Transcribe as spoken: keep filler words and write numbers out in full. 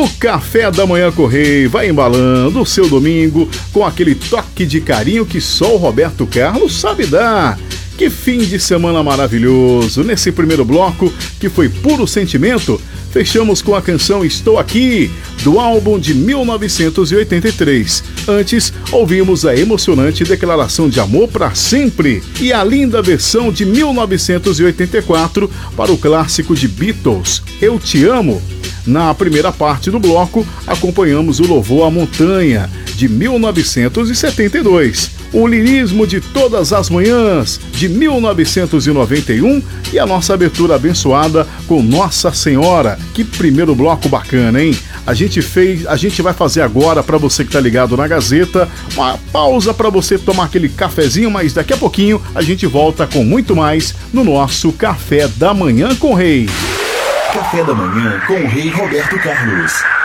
O Café da Manhã com o Rei vai embalando o seu domingo com aquele toque de carinho que só o Roberto Carlos sabe dar. Que fim de semana maravilhoso! Nesse primeiro bloco, que foi puro sentimento, fechamos com a canção Estou Aqui, do álbum de mil novecentos e oitenta e três. Antes, ouvimos a emocionante Declaração de Amor pra Sempre e a linda versão de mil novecentos e oitenta e quatro para o clássico de Beatles, Eu Te Amo. Na primeira parte do bloco, acompanhamos o Louvor à Montanha, de mil novecentos e setenta e dois, o Lirismo de Todas as Manhãs, de mil novecentos e noventa e um, e a nossa abertura abençoada com Nossa Senhora. Que primeiro bloco bacana, hein? A gente fez, a gente vai fazer agora, para você que tá ligado na Gazeta, uma pausa para você tomar aquele cafezinho, mas daqui a pouquinho a gente volta com muito mais no nosso Café da Manhã com o Rei. Café da Manhã com o Rei Roberto Carlos.